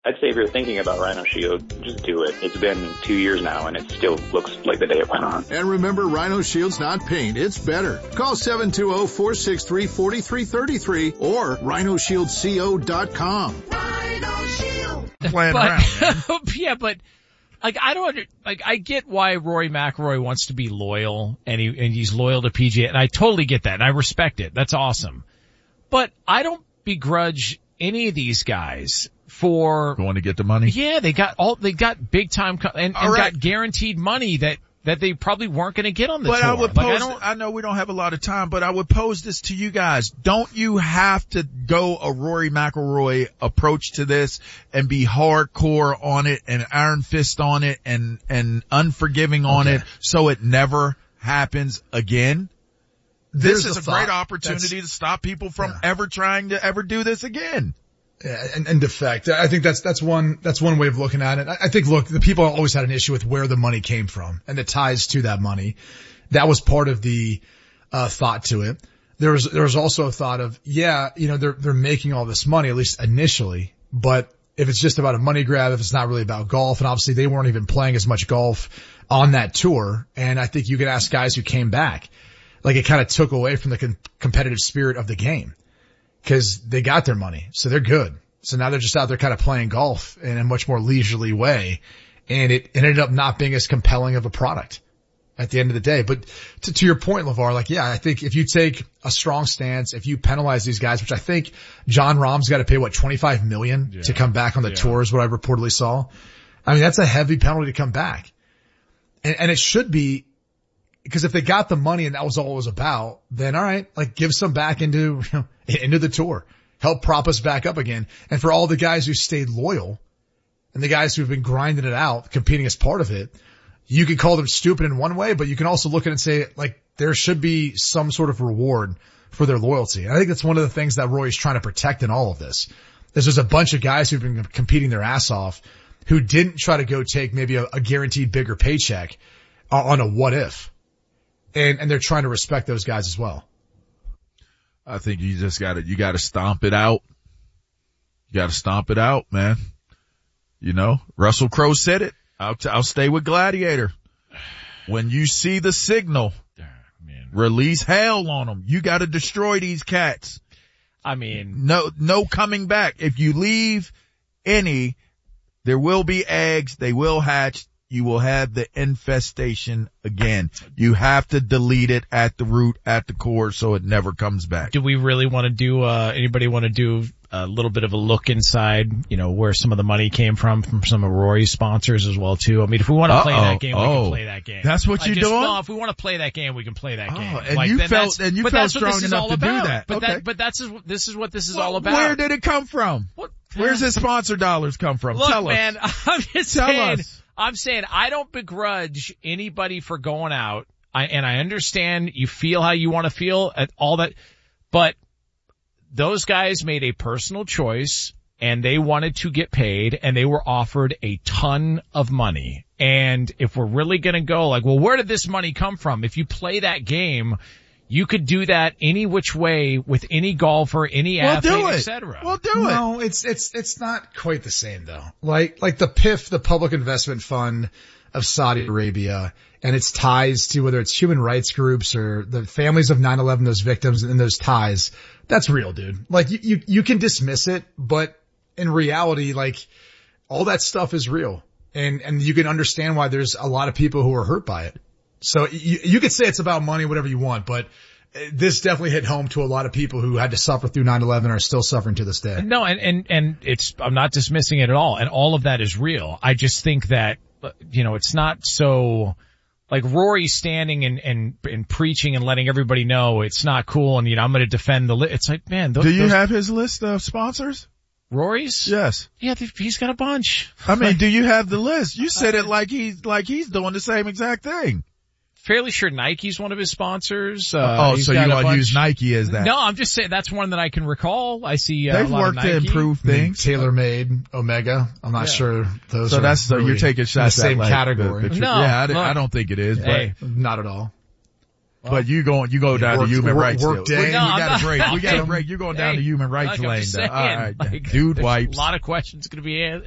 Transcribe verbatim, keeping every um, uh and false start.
I'd say if you're thinking about Rhino Shield, just do it. It's been two years now, and it still looks like the day it went on. And remember, Rhino Shield's not paint, it's better. Call seven two zero, four six three, four three three three or rhino shield co dot com. Rhino Shield. Playing but, around. yeah, but like I don't under, like I get why Rory McIlroy wants to be loyal, and he and he's loyal to P G A, and I totally get that, and I respect it. That's awesome. But I don't begrudge any of these guys for going to get the money. Yeah, they got all they got big time co- and, and right. got guaranteed money that that they probably weren't going to get on the but tour. I would like, pose, I, don't, I know we don't have a lot of time, but I would pose this to you guys. Don't you have to go a Rory McIlroy approach to this and be hardcore on it and iron fist on it and, and unforgiving on okay. it so it never happens again? There's this is a thought. great opportunity That's, to stop people from yeah. ever trying to ever do this again. Yeah, and, and defect. I think that's, that's one, that's one way of looking at it. I, I think, look, the people always had an issue with where the money came from and the ties to that money. That was part of the, uh, thought to it. There was, there was also a thought of, yeah, you know, they're, they're making all this money, at least initially, but if it's just about a money grab, if it's not really about golf, and obviously they weren't even playing as much golf on that tour. And I think you could ask guys who came back, like it kind of took away from the com- competitive spirit of the game. Cause they got their money, so they're good. So now they're just out there kind of playing golf in a much more leisurely way. And it, it ended up not being as compelling of a product at the end of the day. But to, to your point, LeVar, like, yeah, I think if you take a strong stance, if you penalize these guys, which I think John Rahm's got to pay what, twenty-five million yeah. to come back on the yeah. tour is what I reportedly saw. I mean, that's a heavy penalty to come back. And, and it should be, because if they got the money and that was all it was about, then all right, like give some back into, you know, into the tour. Help prop us back up again. And for all the guys who stayed loyal and the guys who've been grinding it out, competing as part of it, you could call them stupid in one way, but you can also look at it and say, like, there should be some sort of reward for their loyalty. And I think that's one of the things that Rory's trying to protect in all of this. Is there's a bunch of guys who've been competing their ass off who didn't try to go take maybe a, a guaranteed bigger paycheck on a what if. And, and they're trying to respect those guys as well. I think you just gotta, you gotta stomp it out. You gotta stomp it out, man. You know, Russell Crowe said it. I'll, t- I'll stay with Gladiator. When you see the signal, man. Release hell on them. You gotta destroy these cats. I mean, no, no coming back. If you leave any, there will be eggs. They will hatch. You will have the infestation again. You have to delete it at the root, at the core, so it never comes back. Do we really want to do, uh, anybody want to do a little bit of a look inside, you know, where some of the money came from, from some of Rory's sponsors as well, too? I mean, if we want to play that game, we oh. can play that game. That's what like you're just, doing? No, if we want to play that game, we can play that oh, game. And like, you then felt, and you but felt that's strong what this enough is all to about. do that. But okay. that, but that's, this is what this is well, all about. Where did it come from? What? Where's his sponsor dollars come from? Look, Tell man, us. I'm just Tell saying, us. I'm saying I don't begrudge anybody for going out. I, and I understand you feel how you want to feel at all that, but those guys made a personal choice and they wanted to get paid and they were offered a ton of money. And if we're really going to go like, well, where did this money come from? If you play that game, you could do that any which way with any golfer, any well, athlete, et cetera. Well, do no, it. No, it's, it's, it's not quite the same though. Like, like the P I F, the Public Investment Fund of Saudi Arabia, and its ties to whether it's human rights groups or the families of nine eleven, those victims and those ties, that's real, dude. Like you, you, you can dismiss it, but in reality, like all that stuff is real. And, and you can understand why there's a lot of people who are hurt by it. So you, you could say it's about money, whatever you want, but this definitely hit home to a lot of people who had to suffer through nine eleven are still suffering to this day. No, and, and, and it's, I'm not dismissing it at all. And all of that is real. I just think that, you know, it's not so, like Rory standing and, and, and preaching and letting everybody know it's not cool and, you know, I'm going to defend the li- It's like, man, those, do you those, have his list of sponsors? Rory's? Yes. Yeah, he's got a bunch. I mean, do you have the list? You said it like he's, like he's doing the same exact thing. Fairly sure Nike's one of his sponsors. Uh, oh, so you want to use Nike as that? No, I'm just saying that's one that I can recall. I see uh, they've a lot worked of to Nike. improve things. TaylorMade, Omega. I'm not yeah. sure those. So are that's so really you're taking shots in the same at like category. The, the, no, yeah, I, look, I don't think it is. Hey, but not at all. But well, you go you go down work, to human work, rights. Work day. Well, no, we got a break. I'm We got a break. You're going down hey, to human rights like lane. Saying, All right, like, dude wipes. A lot of questions going to be